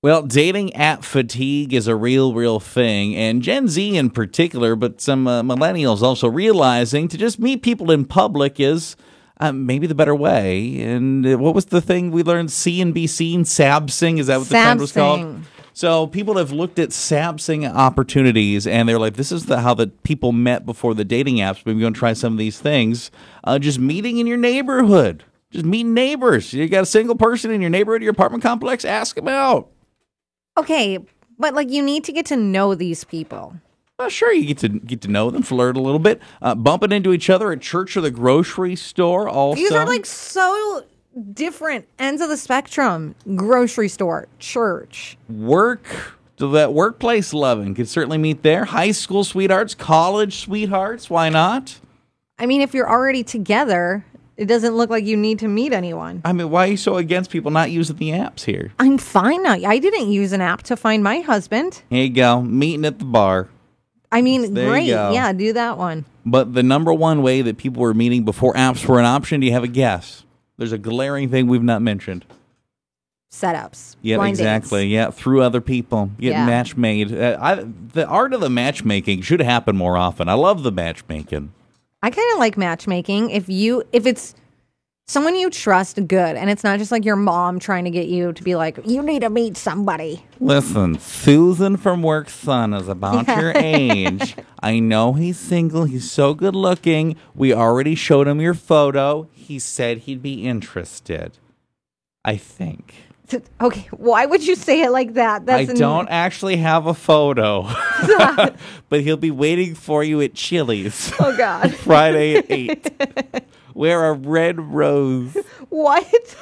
Well, dating app fatigue is a real thing, and Gen Z in particular, but some millennials also realizing to just meet people in public is maybe the better way. And what was the thing we learned? See and be seen? Sabsing? Is that what the trend was called? So people have looked at Sabsing opportunities, and they're like, this is how the people met before the dating apps. Maybe we're going to try some of these things. Just meeting in your neighborhood. Just meeting neighbors. You got a single person in your neighborhood, your apartment complex? Ask them out. Okay, but like you need to get to know these people. Well, sure, you get to know them, flirt a little bit, bumping into each other at church or the grocery store. Also, these are like so different ends of the spectrum: grocery store, church, work. So that workplace loving could certainly meet there. High school sweethearts, college sweethearts. Why not? I mean, if you're already together, it doesn't look like you need to meet anyone. I mean, why are you so against people not using the apps here? I'm fine now. I didn't use an app to find my husband. Here you go. Meeting at the bar. I mean, great. Yeah, do that one. But the number one way that people were meeting before apps were an option, do you have a guess? There's a glaring thing we've not mentioned. Setups. Yeah, blind exactly. dates. Yeah, through other people. Getting match made. The art of the matchmaking should happen more often. I love the matchmaking. I kind of like matchmaking. If it's someone you trust, good. And it's not just like your mom trying to get you to be like, you need to meet somebody. Listen, Susan from work's son is about your age. I know he's single. He's so good looking. We already showed him your photo. He said he'd be interested. I think. Okay, why would you say it like that? I don't actually have a photo, but he'll be waiting for you at Chili's. Oh, God. Friday at 8. Wear a red rose. What?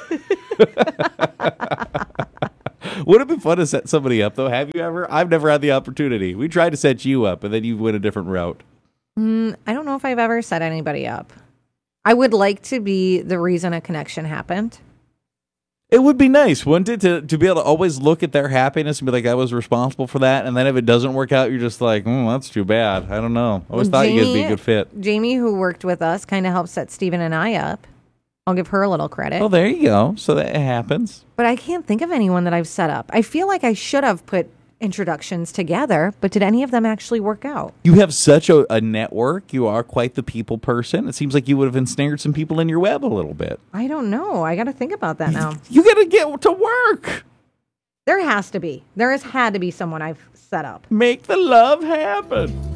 Would it be fun to set somebody up, though? Have you ever? I've never had the opportunity. We tried to set you up, and then you went a different route. I don't know if I've ever set anybody up. I would like to be the reason a connection happened. It would be nice, wouldn't it, to be able to always look at their happiness and be like, I was responsible for that. And then if it doesn't work out, you're just like, that's too bad. I don't know. I always thought you guys would be a good fit. Jamie, who worked with us, kind of helped set Steven and I up. I'll give her a little credit. Oh, there you go. So that happens. But I can't think of anyone that I've set up. I feel like I should have put introductions together, but did any of them actually work out? You have such a network. You are quite the people person. It seems like you would have ensnared some people in your web a little bit. I don't know. I got to think about that now. You got to get to work. There has to be. There has had to be someone I've set up. Make the love happen.